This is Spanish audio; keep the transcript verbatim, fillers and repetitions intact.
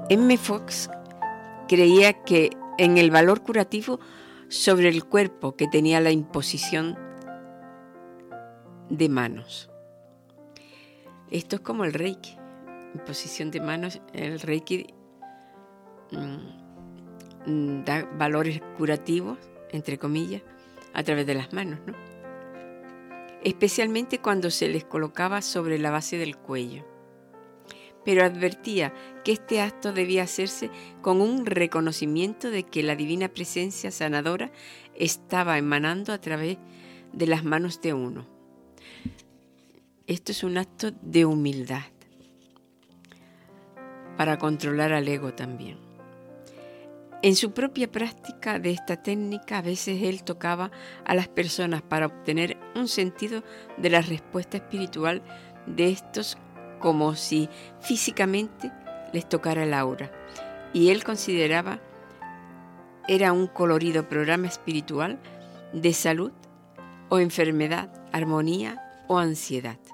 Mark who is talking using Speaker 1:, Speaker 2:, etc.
Speaker 1: M. Fox creía que en el valor curativo sobre el cuerpo que tenía la imposición de manos. Esto es como el Reiki, imposición de manos. El Reiki mmm, da valores curativos, entre comillas, a través de las manos, ¿no? Especialmente cuando se les colocaba sobre la base del cuello. Pero advertía que este acto debía hacerse con un reconocimiento de que la divina presencia sanadora estaba emanando a través de las manos de uno. Esto es un acto de humildad para controlar al ego también. En su propia práctica de esta técnica, a veces él tocaba a las personas para obtener un sentido de la respuesta espiritual de estos, como si físicamente les tocara el aura. Y él consideraba era un colorido programa espiritual de salud o enfermedad, armonía o ansiedad.